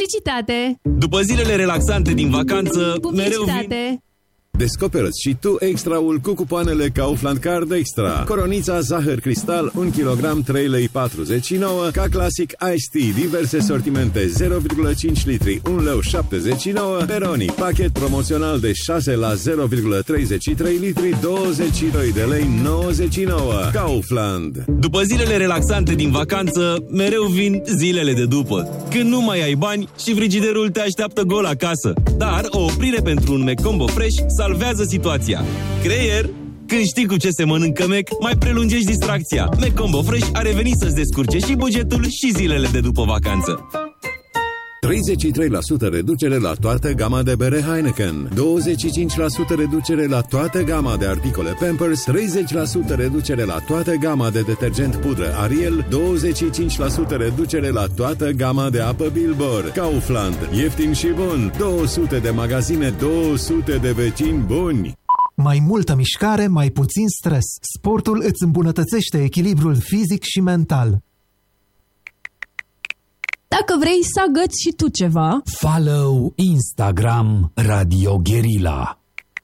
Publicitate! După zilele relaxante din vacanță, mereu vin... Descoperă-ți și tu extraul cu cupoanele Kaufland Card Extra. Coronița zahăr cristal 1 kg 3,49 lei, ca clasic Ice Tea, diverse sortimente 0,5 litri 1,79 lei, Peroni, pachet promoțional de 6 la 0,33 litri 22 de lei 99. Kaufland. După zilele relaxante din vacanță, mereu vin zilele de după, când nu mai ai bani și frigiderul te așteaptă gol acasă. Dar o oprire pentru un McCombo Fresh salvează situația. Creier, când știi cu ce se mănâncă Mac, mai prelungești distracția. McCombo Fresh a revenit să-ți descurce și bugetul și zilele de după vacanță. 33% reducere la toată gama de bere Heineken, 25% reducere la toată gama de articole Pampers, 30% reducere la toată gama de detergent pudră Ariel, 25% reducere la toată gama de apă Bilbor. Kaufland, ieftin și bun, 200 de magazine, 200 de vecini buni. Mai multă mișcare, mai puțin stres. Sportul îți îmbunătățește echilibrul fizic și mental. Dacă vrei să agăți și tu ceva, follow Instagram Radio Guerilla.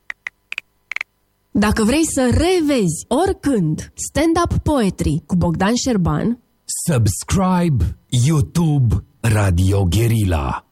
Dacă vrei să revezi oricând stand-up poetry cu Bogdan Șerban, subscribe YouTube Radio Guerilla.